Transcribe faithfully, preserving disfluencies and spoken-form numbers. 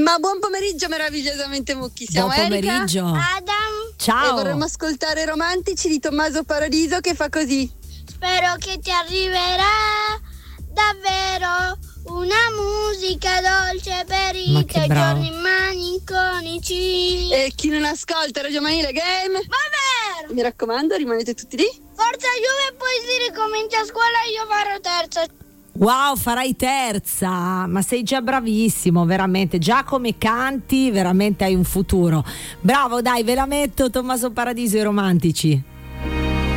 Ma buon pomeriggio meravigliosamente Mucchi, siamo Buon Erika, pomeriggio. Adam, Ciao. e vorremmo ascoltare Romantici di Tommaso Paradiso, che fa così. spero che ti arriverà davvero una musica dolce per Ma i che tuoi bravo. giorni malinconici. E chi non ascolta Radio Manile Game, Vabbè, mi raccomando, rimanete tutti lì. forza Juve, poi si ricomincia a scuola e io farò terza. Wow, farai terza, ma sei già bravissimo, veramente. Già come canti, veramente hai un futuro. Bravo, dai, ve la metto Tommaso Paradiso e Romantici.